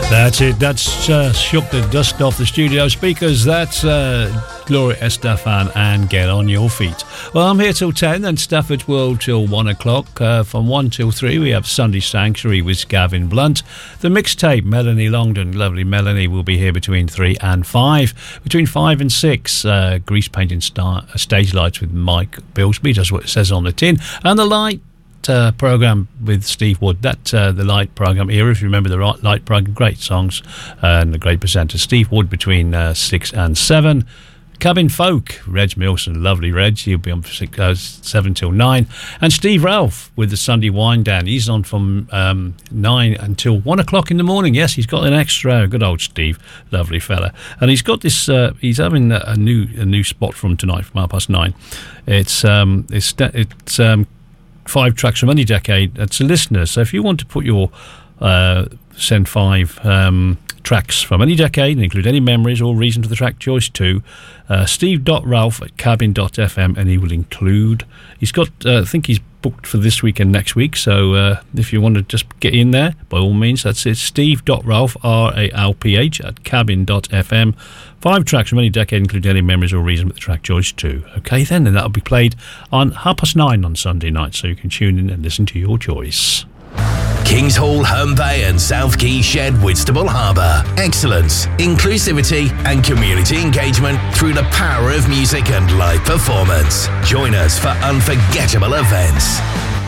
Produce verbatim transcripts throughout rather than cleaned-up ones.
That's it. That's uh, shook the dust off the studio speakers. That's uh, Gloria Estefan and Get On Your Feet. Well, I'm here till ten and Stafford's World till one o'clock. Uh, from one till three, we have Sunday Sanctuary with Gavin Blunt. The mixtape, Melanie Longdon, lovely Melanie, will be here between three and five. Between five and six, uh, Grease Painting star, uh, Stage Lights with Mike Bilsby. That's what it says on the tin. And the light Uh, program with Steve Wood. That uh, the Light program era, if you remember the right Light program, great songs uh, and the great presenter Steve Wood between uh, six and seven. Cabin Folk, Reg Milson, lovely Reg, he'll be on for six, uh, seven till nine. And Steve Ralph with the Sunday Wind Down, he's on from um, nine until one o'clock in the morning. Yes, he's got an extra. Good old Steve, lovely fella. And he's got this. Uh, he's having a new a new spot from tonight from half past nine. It's um it's it's um. five tracks from any decade. That's a listener. So if you want to put your uh, send five um, tracks from any decade and include any memories or reason for the track choice to uh, steve.ralph at cabin dot f m, and he will include. He's got. Uh, I think he's booked for this week and next week. So uh, if you want to just get in there, by all means, that's it. Steve.ralph, R A L P H, at cabin dot f m. Five tracks from any decade, including any memories or reason with the track choice too. Okay, then, and that'll be played on half past nine on Sunday night, so you can tune in and listen to your choice. Kings Hall, Herne Bay and South Key Shed, Whitstable Harbour. Excellence, inclusivity and community engagement through the power of music and live performance. Join us for unforgettable events.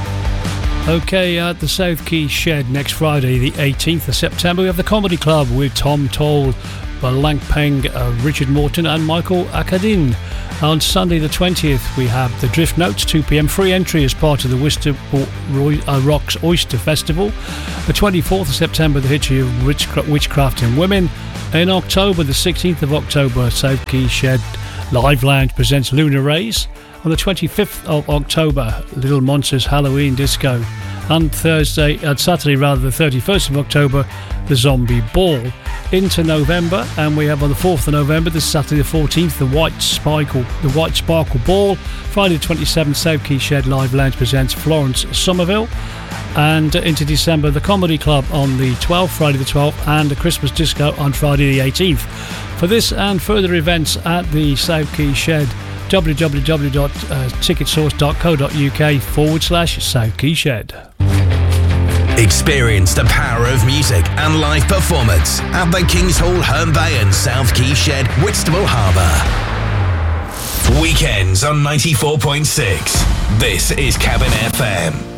Okay, at the South Key Shed next Friday, the eighteenth of September, we have the Comedy Club with Tom Toll, Balang Peng, uh, Richard Morton and Michael Akadin. On Sunday the twentieth, we have the Drift Notes, two p.m. free entry as part of the Worcester uh, Rocks Oyster Festival. The twenty-fourth of September, the history of witchcraft in women. In October, the sixteenth of October, South Key Shed Live Lounge presents Lunar Rays. On the twenty-fifth of October, Little Monsters Halloween Disco. And Thursday, uh, Saturday rather, the thirty-first of October, the Zombie Ball. Into November, and we have on the fourth of November, this Saturday the fourteenth, the White Sparkle, the White Sparkle Ball. Friday the twenty-seventh, South Key Shed Live Lounge presents Florence Somerville. And uh, into December, the Comedy Club on the twelfth, Friday the twelfth, and the Christmas Disco on Friday the eighteenth. For this and further events at the South Key Shed, www.ticketsource.co.uk forward slash South Key Shed. Experience the power of music and live performance at the Kings Hall, Herne Bay and South Key Shed, Whitstable Harbour. Weekends on ninety-four point six. This is Cabin F M.